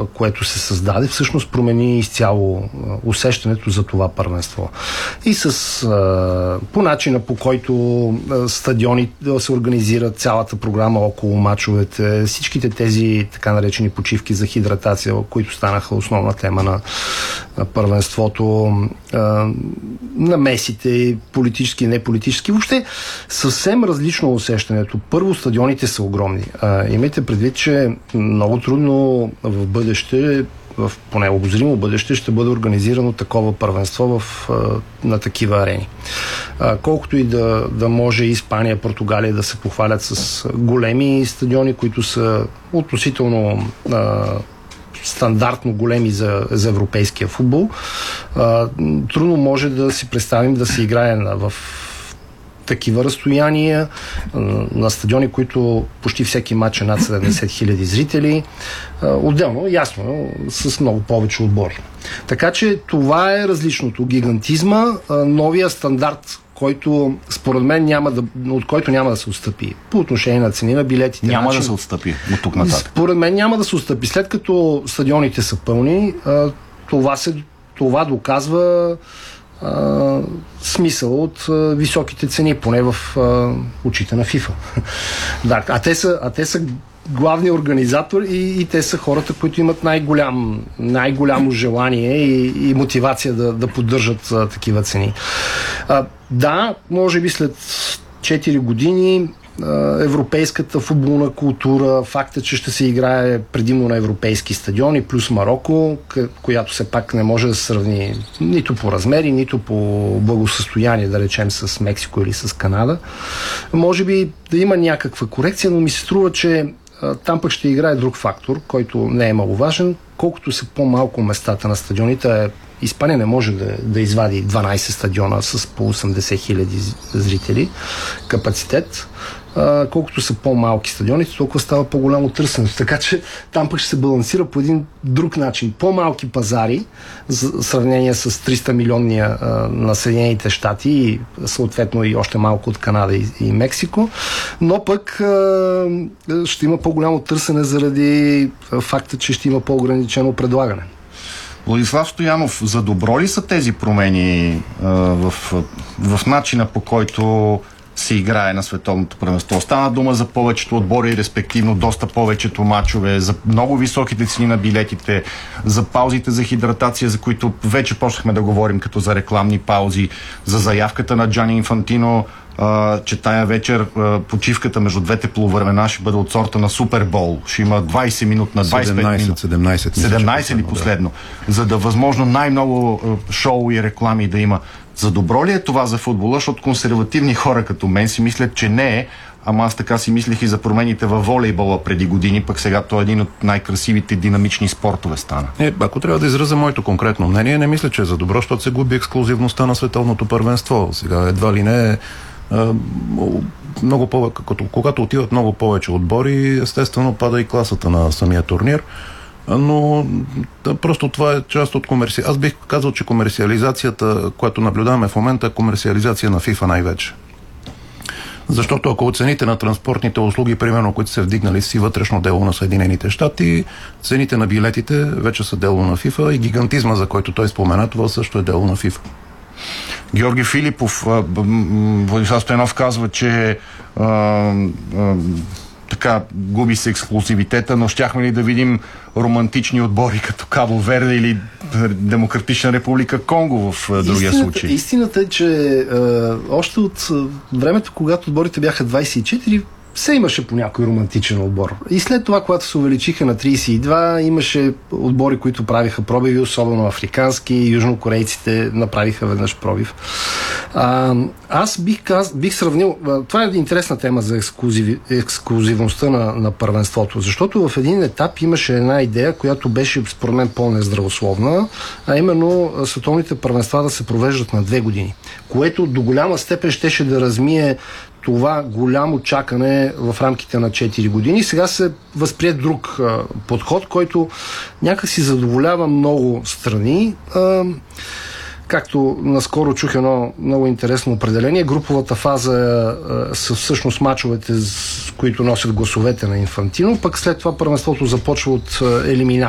което се създаде, всъщност промени изцяло усещането за това първенство. И по начина, по който стадиони се организират, цялата програма около мачовете, всичките тези така наречени почивки за хидратация, които станаха основна тема на първенството, намесите, политически и неполитически. Въобще съвсем различно усещането. Първо, стадионите са огромни. Имайте предвид, че много трудно в бъдеще, в поне обозримо бъдеще, ще бъде организирано такова първенство на такива арени. Колкото и да може Испания, Португалия да се похвалят с големи стадиони, които са относително стандартно големи за европейския футбол, трудно може да си представим да се играе в такива разстояния, на стадиони, които почти всеки матч е над 70 000 зрители. Отделно, ясно, с много повече отбори. Така че това е различното. Гигантизма, новия стандарт, който според мен от който няма да се отстъпи по отношение на цени на билетите. Няма да се отстъпи от тук нататък. Според мен няма да се отстъпи. След като стадионите са пълни, това доказва смисъл от високите цени, поне в очите на FIFA. Да, а те са главни организатори и те са хората, които имат най-голямо желание и мотивация да поддържат такива цени. Да, може би след 4 години европейската футболна култура, факта, че ще се играе предимно на европейски стадиони, плюс Мароко, която все пак не може да се сравни нито по размери, нито по благосъстояние, да речем, с Мексико или с Канада. Може би да има някаква корекция, но ми се струва, че там пък ще играе друг фактор, който не е маловажен. Колкото са по-малко местата на стадионите, Испания не може да извади 12 стадиона с по 80 000 зрители капацитет. Колкото са по-малки стадионите, толкова става по-голямо търсенето. Така че там пък ще се балансира по един друг начин. По-малки пазари, в сравнение с 300 милионния на Съединените щати и съответно и още малко от Канада и Мексико, но пък ще има по-голямо търсене заради факта, че ще има по-ограничено предлагане. Владислав Стоянов, за добро ли са тези промени в начина, по който се играе на световното първенство? Стана дума за повечето отбори, респективно доста повечето мачове, за много високите цени на билетите, за паузите за хидратация, за които вече почнахме да говорим като за рекламни паузи, за заявката на Джани Инфантино, че тая вечер почивката между двете полувремена ще бъде от сорта на Супербол. Ще има 20 минут на 25 минут. 17 ли последно? Да. За да възможно най-много шоу и реклами да има. За добро ли е това за футбола? Защото консервативни хора като мен си мислят, че не е. Ама аз така си мислих и за промените във волейбола преди години, пък сега той е един от най-красивите динамични спортове стана. Ако трябва да изразя моето конкретно мнение, не мисля, че е за добро, защото се губи ексклузивността на световното първенство. Сега едва ли не много повече, когато отиват много повече отбори, естествено пада и класата на самия турнир. Но просто това е част от Аз бих казал, че комерциализацията, която наблюдаваме в момента, е комерциализация на FIFA най-вече. Защото ако оцените на транспортните услуги, примерно, които се вдигнали си вътрешно дело на Съединените щати, цените на билетите вече са дело на FIFA и гигантизма, за който той спомена, това също е дело на FIFA. Георги Филипов, Владислав Стоянов казва, че така губи се ексклузивитета, но щяхме ли да видим романтични отбори като Кабо Верде или Демократична република Конго в другия случай? Истината е, че още от времето, когато отборите бяха 24, все имаше по някой романтичен отбор. И след това, когато се увеличиха на 32, имаше отбори, които правиха пробиви, особено африкански, южнокорейците направиха веднъж пробив. Аз бих сравнил... Това е интересна тема за ексклузивността на първенството, защото в един етап имаше една идея, която беше според мен по-нездравословна, а именно световните първенства да се провеждат на 2 години, което до голяма степен щеше да размие това голямо чакане в рамките на 4 години. Сега се възприе друг подход, който някак си задоволява много страни. Както наскоро чух едно много интересно определение, груповата фаза са всъщност мачовете, с които носят гласовете на Инфантино, пък след това първенството започва от елиминация.